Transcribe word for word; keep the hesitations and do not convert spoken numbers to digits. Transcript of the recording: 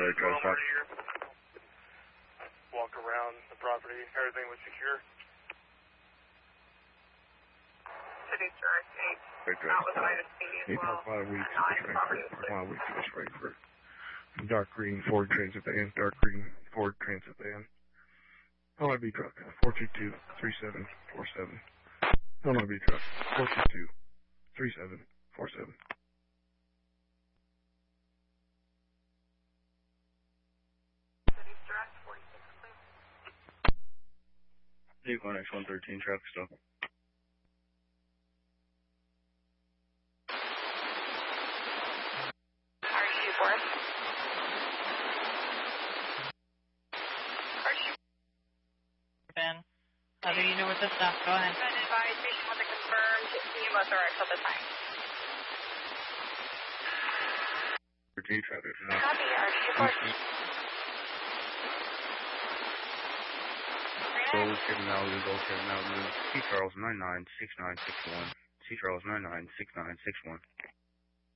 they try to stop. Walk around the property, everything was secure. City Direct eight. They try That to was stop. minus eighty as Eight well. point five weeks Nine to property Frankfurt. was Five weeks to Frankfurt. Dark green Ford Transit van. Dark green Ford Transit van. L R B truck. four two two, three seven four seven. L R B truck. four two two, three seven four seven. City Direct forty-six, please. Vehicle X one thirteen traffic stop. R G four. R G Ben, how do you know what the stuff? Go ahead. Ben advised, patient wasn't confirmed, pneumothorax at the time. thirteen traffic stop. Copy, R G four. Gold Kevin Malibu, Gold Kevin Malibu. C Charles nine nine six nine six one. C Charles nine nine six nine six one.